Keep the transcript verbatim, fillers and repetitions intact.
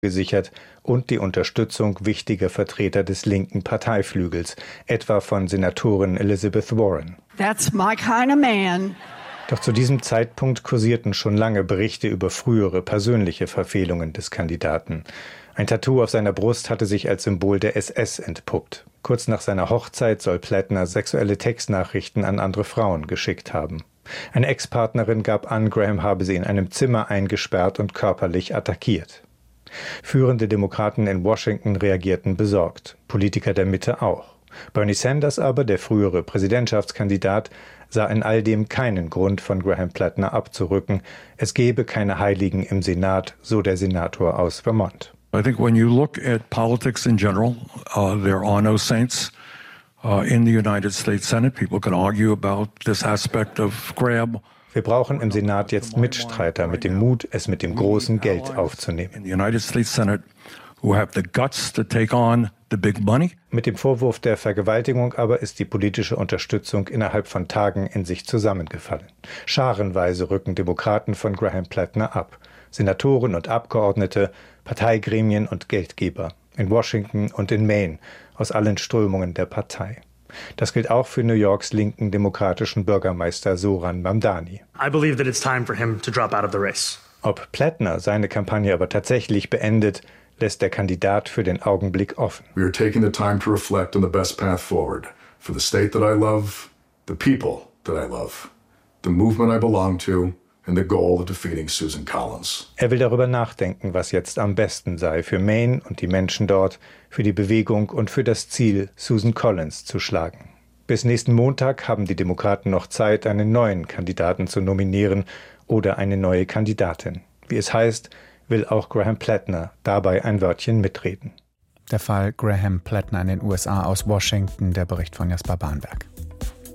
gesichert und die Unterstützung wichtiger Vertreter des linken Parteiflügels, etwa von Senatorin Elizabeth Warren. That's my kind of man. Doch zu diesem Zeitpunkt kursierten schon lange Berichte über frühere persönliche Verfehlungen des Kandidaten. Ein Tattoo auf seiner Brust hatte sich als Symbol der S S entpuppt. Kurz nach seiner Hochzeit soll Plattner sexuelle Textnachrichten an andere Frauen geschickt haben. Eine Ex-Partnerin gab an, Graham habe sie in einem Zimmer eingesperrt und körperlich attackiert. Führende Demokraten in Washington reagierten besorgt, Politiker der Mitte auch. Bernie Sanders aber, der frühere Präsidentschaftskandidat, sah in all dem keinen Grund, von Graham Plattner abzurücken. Es gebe keine Heiligen im Senat, so der Senator aus Vermont. I think when you look at politics in general, uh, there are no saints uh, in the United States Senate. People can argue about this aspect of Graham. Wir brauchen im Senat jetzt Mitstreiter mit dem Mut, es mit dem großen Geld aufzunehmen. In the United States Senate who have the guts to take on the big money. Mit dem Vorwurf der Vergewaltigung aber ist die politische Unterstützung innerhalb von Tagen in sich zusammengefallen. Scharenweise rücken Demokraten von Graham Plattner ab. Senatoren und Abgeordnete, Parteigremien und Geldgeber. In Washington und in Maine, aus allen Strömungen der Partei. Das gilt auch für New Yorks linken demokratischen Bürgermeister Zohran Mamdani. I believe that it's time for him to drop out of the race. Ob Plattner seine Kampagne aber tatsächlich beendet, lässt der Kandidat für den Augenblick offen. We are taking the time to reflect on the best path forward for the state that I love, the people that I love, the movement I belong to and the goal of defeating Susan Collins. Er will darüber nachdenken, was jetzt am besten sei für Maine und die Menschen dort, für die Bewegung und für das Ziel, Susan Collins zu schlagen. Bis nächsten Montag haben die Demokraten noch Zeit, einen neuen Kandidaten zu nominieren oder eine neue Kandidatin. Wie es heißt, will auch Graham Plattner dabei ein Wörtchen mitreden. Der Fall Graham Plattner in den U S A aus Washington, der Bericht von Jasper Bahnberg.